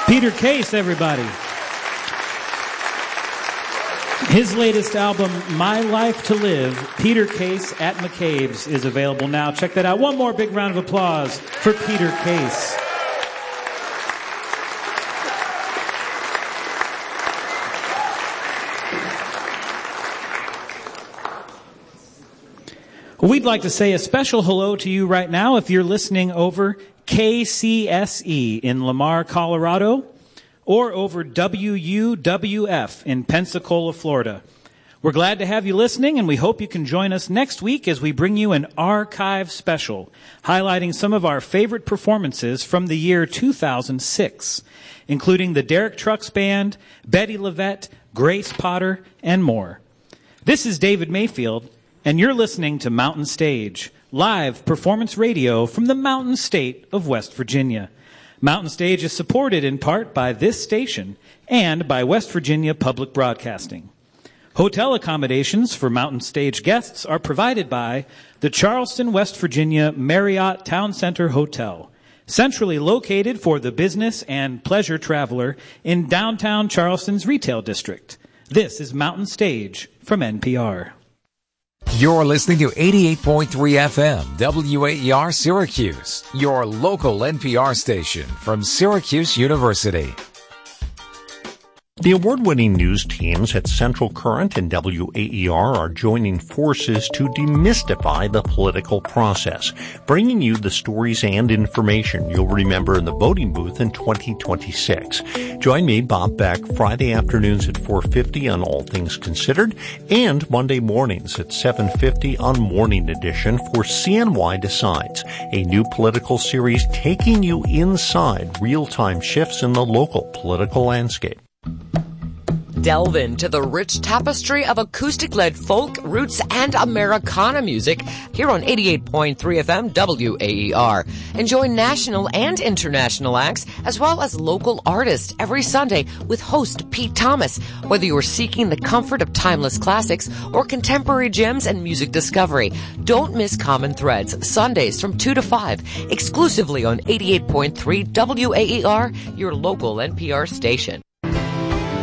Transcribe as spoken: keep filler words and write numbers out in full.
Peter Case, everybody. His latest album, My Life to Live, Peter Case at McCabe's, is available now. Check that out. One more big round of applause for Peter Case. We'd like to say a special hello to you right now if you're listening over K C S E in Lamar, Colorado, or over W U W F in Pensacola, Florida. We're glad to have you listening, and we hope you can join us next week as we bring you an archive special highlighting some of our favorite performances from the year two thousand six, including the Derek Trucks Band, Betty LaVette, Grace Potter, and more. This is David Mayfield, and you're listening to Mountain Stage, live performance radio from the Mountain State of West Virginia. Mountain Stage is supported in part by this station and by West Virginia Public Broadcasting. Hotel accommodations for Mountain Stage guests are provided by the Charleston, West Virginia Marriott Town Center Hotel, centrally located for the business and pleasure traveler in downtown Charleston's retail district. This is Mountain Stage from N P R. You're listening to eighty-eight point three F M, W A E R Syracuse, your local N P R station from Syracuse University. The award-winning news teams at Central Current and W A E R are joining forces to demystify the political process, bringing you the stories and information you'll remember in the voting booth in twenty twenty-six. Join me, Bob Beck, Friday afternoons at four fifty on All Things Considered, and Monday mornings at seven fifty on Morning Edition for C N Y Decides, a new political series taking you inside real-time shifts in the local political landscape. Delve into the rich tapestry of acoustic-led folk, roots, and Americana music here on eighty-eight point three F M W A E R. Enjoy national and international acts as well as local artists every Sunday with host Pete Thomas. Whether you are seeking the comfort of timeless classics or contemporary gems and music discovery, don't miss Common Threads Sundays from two to five exclusively on eighty-eight point three W A E R, your local N P R station.